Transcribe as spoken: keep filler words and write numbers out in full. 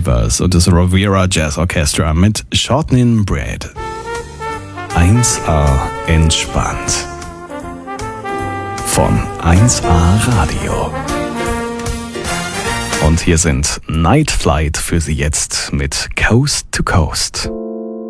Rivers und das Riviera Jazz Orchestra mit Shortening Bread. eins A entspannt. Von eins A Radio. Und hier sind Night Flight für Sie jetzt mit Coast to Coast.